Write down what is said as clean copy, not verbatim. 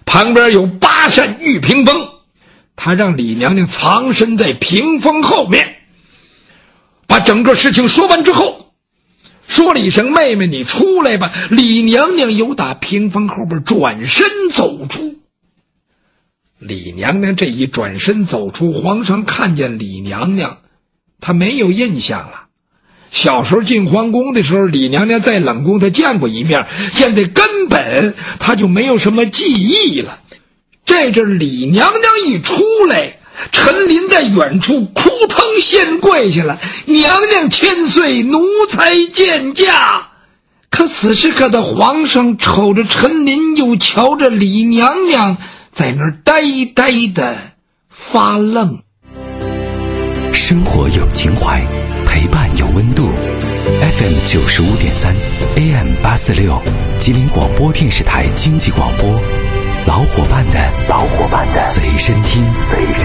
旁边有8扇玉屏风，他让李娘娘藏身在屏风后面。把整个事情说完之后，说了一声妹妹你出来吧，李娘娘由打屏风后边转身走出。李娘娘这一转身走出，皇上看见李娘娘她没有印象了。小时候进皇宫的时候，李娘娘在冷宫她见过一面，现在根本她就没有什么记忆了。这阵李娘娘一出来，陈琳在远处扑腾先跪下了，娘娘千岁，奴才见驾。可此时可的皇上瞅着陈琳，又瞧着李娘娘，在那儿呆呆的发愣。 生活有情怀，陪伴有温度。FM 95.3 AM 846，吉林广播电视台经济广播，老伙伴的随身听。